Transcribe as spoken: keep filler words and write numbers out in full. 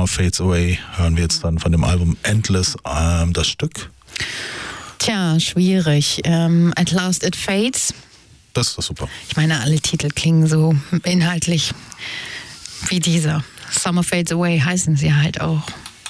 Summer Fades Away hören wir jetzt dann von dem Album Endless ähm, das Stück. Tja, schwierig. Ähm, At Last It Fades. Das ist doch super. Ich meine, alle Titel klingen so inhaltlich wie dieser. Summer Fades Away heißen sie halt auch.